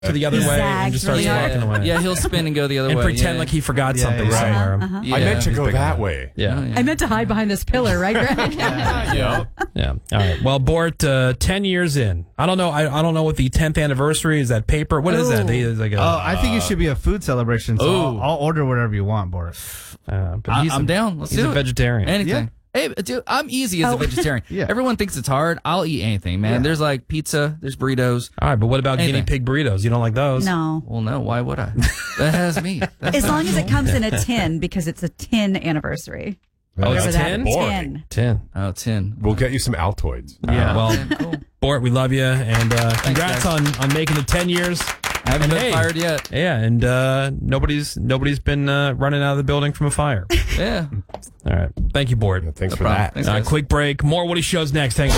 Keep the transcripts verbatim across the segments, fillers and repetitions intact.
to the other way and just starts Exactly. walking away. Yeah, he'll spin and go the other and way. pretend yeah. like he forgot Yeah, something yeah. somewhere. Uh-huh. Yeah. I meant to He's go big that on way. Yeah. Oh, yeah. I meant to hide behind this pillar, right, Greg? Yeah. Yeah. All right. Well, Bort, uh, ten years in. I don't know. I, I don't know what the tenth anniversary is. That paper. What is that? Ooh. They- it's like a, Oh, I think it should be a food celebration. So Ooh. I'll, I'll order whatever you want, Boris. uh, but I, he's I'm a, down. Let's He's do a it. vegetarian. Anything. Hey, dude, I'm easy as Oh. a vegetarian. Yeah. Everyone thinks it's hard. I'll eat anything, man. Yeah. There's like pizza. There's burritos. All right, but what about Anything. guinea pig burritos? You don't like those? No. Well, no. Why would I? That has meat. That's As not long as it cool. comes in a tin, because it's a tin anniversary. Oh, it's Remember a that? tin? Boring. Tin. Ten. Oh, tin. We'll get you some Altoids. Yeah. Well, Yeah, cool. Bort, we love you, and uh, congrats guys. on, on making the ten years. I haven't And been hey. fired yet. Yeah, and uh, nobody's nobody's been uh, running out of the building from a fire. Yeah. All right. Thank you, Bort. Thanks No for problem. that. Thanks, Uh, guys. quick break. More Woody Shows next. Hang on.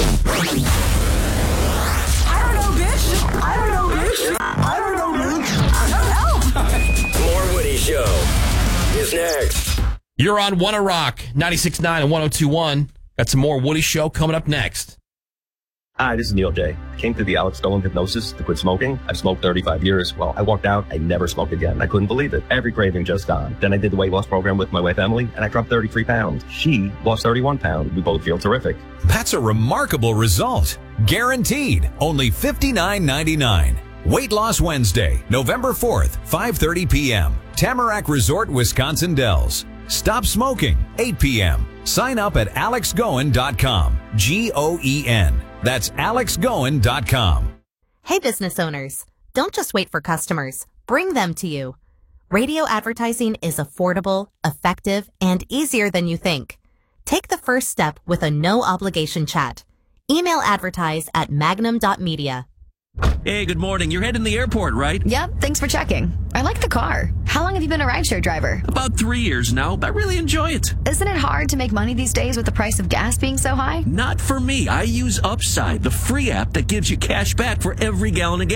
I don't know, bitch. I don't know, bitch. I don't know, bitch. I don't know. More Woody Show is next. You're on Wanna Rock, ninety-six point nine and one oh two point one. Got some more Woody Show coming up next. Hi, this is Neil J. Came through the Alex Golan hypnosis to quit smoking. I've smoked thirty-five years. Well, I walked out. I never smoked again. I couldn't believe it. Every craving just gone. Then I did the weight loss program with my wife, Emily, and I dropped thirty-three pounds. She lost thirty-one pounds. We both feel terrific. That's a remarkable result. Guaranteed. Only fifty-nine ninety-nine. Weight Loss Wednesday, November fourth, five thirty p.m. Tamarack Resort, Wisconsin Dells. Stop smoking, eight p.m. Sign up at alex goen dot com. G O E N. That's alex goen dot com. Hey, business owners. Don't just wait for customers. Bring them to you. Radio advertising is affordable, effective, and easier than you think. Take the first step with a no-obligation chat. Email advertise at magnum dot media. Hey, good morning. You're heading to the airport, right? Yep, thanks for checking. I like the car. How long have you been a rideshare driver? About three years now. I really enjoy it. Isn't it hard to make money these days with the price of gas being so high? Not for me. I use Upside, the free app that gives you cash back for every gallon of gas.